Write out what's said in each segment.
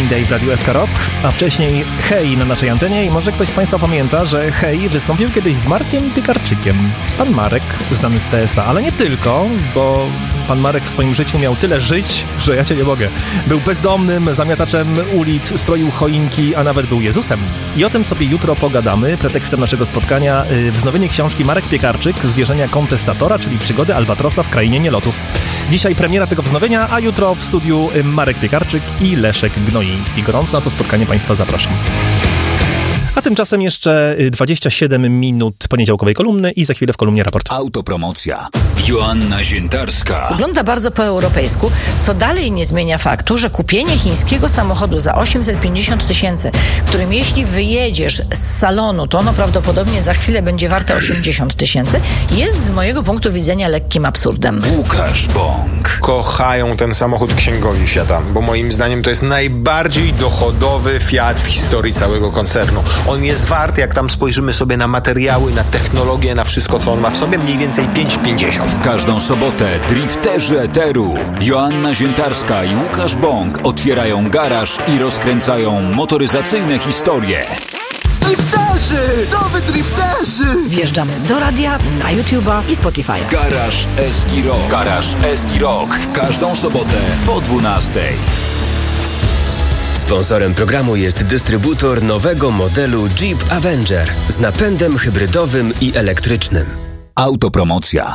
Green Day w Radiu SK Rock, a wcześniej Hej na naszej antenie i może ktoś z Państwa pamięta, że Hej wystąpił kiedyś z Markiem Piekarczykiem. Pan Marek, znany z TSA, ale nie tylko, bo pan Marek w swoim życiu miał tyle żyć, że ja cię nie mogę. Był bezdomnym, zamiataczem ulic, stroił choinki, a nawet był Jezusem. I o tym sobie jutro pogadamy. Pretekstem naszego spotkania wznowienie książki Marek Piekarczyk, Zwierzenia kontestatora, czyli przygody Albatrosa w krainie nielotów. Dzisiaj premiera tego wznowienia, a jutro w studiu Marek Piekarczyk i Leszek Gnoiński. Gorąco na to spotkanie Państwa zapraszam. A tymczasem jeszcze 27 minut poniedziałkowej kolumny i za chwilę w kolumnie raport. Autopromocja. Joanna Ziętarska. Wygląda bardzo po europejsku, co dalej nie zmienia faktu, że kupienie chińskiego samochodu za 850 000, którym jeśli wyjedziesz z salonu, to ono prawdopodobnie za chwilę będzie warte 80 000, jest z mojego punktu widzenia lekkim absurdem. Łukasz Bąk. Kochają ten samochód księgowi Fiata, bo moim zdaniem to jest najbardziej dochodowy Fiat w historii całego koncernu. On jest wart, jak tam spojrzymy sobie na materiały, na technologię, na wszystko, co on ma w sobie, mniej więcej 5,50. W każdą sobotę drifterzy eteru Joanna Ziętarska i Łukasz Bąk otwierają garaż i rozkręcają motoryzacyjne historie. Drifterzy! Nowy drifterzy! Wjeżdżamy do radia, na YouTube'a i Spotify'a. Garaż Eski Rock. Garaż Eski Rock. W każdą sobotę po 12:00. Sponsorem programu jest dystrybutor nowego modelu Jeep Avenger z napędem hybrydowym i elektrycznym. Autopromocja.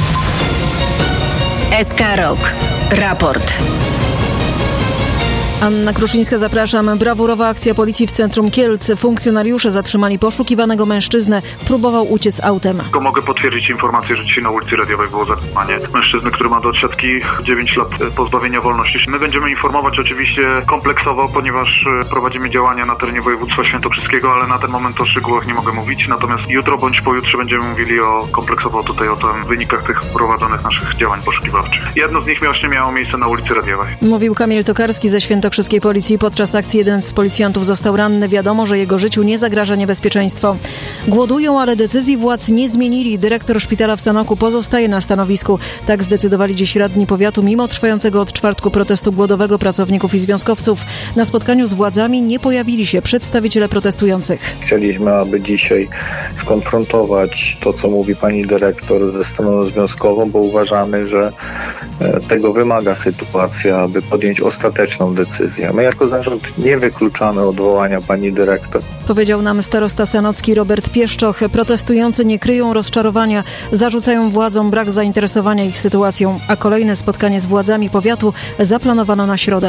SK Rock. Raport. Anna Kruszyńska, zapraszam. Brawurowa akcja policji w centrum Kielc. Funkcjonariusze zatrzymali poszukiwanego mężczyznę. Próbował uciec autem. Mogę potwierdzić informację, że dzisiaj na ulicy Radiowej było zatrzymanie mężczyzny, który ma do odsiadki 9 lat pozbawienia wolności. My będziemy informować oczywiście kompleksowo, ponieważ prowadzimy działania na terenie województwa świętokrzyskiego, ale na ten moment o szczegółach nie mogę mówić. Natomiast jutro bądź pojutrze będziemy mówili kompleksowo tutaj o wynikach tych prowadzonych naszych działań poszukiwawczych. Jedno z nich właśnie miało miejsce na ulicy Radiowej. Mówił Kamil Tokarski ze świętokrzyskiej policji. Podczas akcji jeden z policjantów został ranny. Wiadomo, że jego życiu nie zagraża niebezpieczeństwo. Głodują, ale decyzji władz nie zmienili. Dyrektor szpitala w Sanoku pozostaje na stanowisku. Tak zdecydowali dziś radni powiatu, mimo trwającego od czwartku protestu głodowego pracowników i związkowców. Na spotkaniu z władzami nie pojawili się przedstawiciele protestujących. Chcieliśmy, aby dzisiaj skonfrontować to, co mówi pani dyrektor ze stroną związkową, bo uważamy, że tego wymaga sytuacja, aby podjąć ostateczną decyzję. My jako zarząd nie wykluczamy odwołania pani dyrektor. Powiedział nam starosta sanocki Robert Pieszczoch. Protestujący nie kryją rozczarowania, zarzucają władzom brak zainteresowania ich sytuacją, a kolejne spotkanie z władzami powiatu zaplanowano na środę.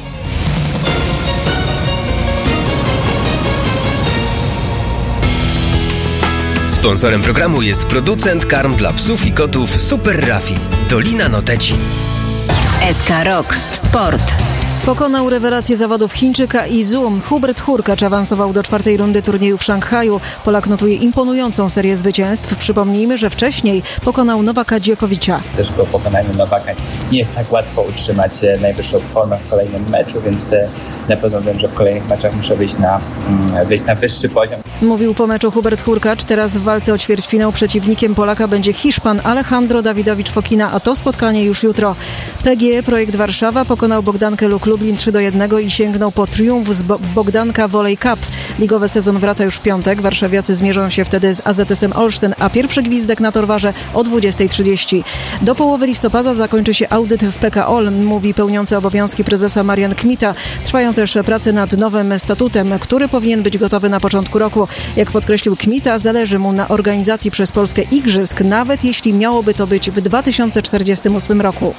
Sponsorem programu jest producent karm dla psów i kotów Super Raffi. Dolina Noteci. SK Rock. Sport. Pokonał rewelację zawodów Chińczyka i Zoom. Hubert Hurkacz awansował do 4. rundy turnieju w Szanghaju. Polak notuje imponującą serię zwycięstw. Przypomnijmy, że wcześniej pokonał Nowaka Djokovicza. Też po pokonaniu Nowaka nie jest tak łatwo utrzymać najwyższą formę w kolejnym meczu, więc na pewno wiem, że w kolejnych meczach muszę wyjść na wyższy poziom. Mówił po meczu Hubert Hurkacz. Teraz w walce o ćwierćfinał przeciwnikiem Polaka będzie Hiszpan Alejandro Dawidowicz Fokina, a to spotkanie już jutro. PGE Projekt Warszawa pokonał Bogdankę Luk Lublin 3-1 i sięgnął po triumf w Bogdanka Volley Cup. Ligowy sezon wraca już w piątek. Warszawiacy zmierzą się wtedy z AZS-em Olsztyn, a pierwszy gwizdek na Torwarze o 20:30. Do połowy listopada zakończy się audyt w PKOL, mówi pełniący obowiązki prezesa Marian Kmita. Trwają też prace nad nowym statutem, który powinien być gotowy na początku roku. Jak podkreślił Kmita, zależy mu na organizacji przez Polskę igrzysk, nawet jeśli miałoby to być w 2048 roku.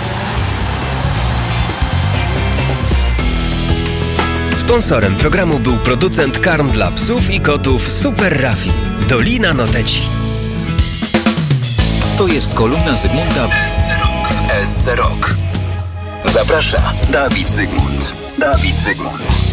Sponsorem programu był producent karm dla psów i kotów Super Raffi. Dolina Noteci. To jest kolumna Zygmunta w SC Rock. Zaprasza Dawid Zygmunt.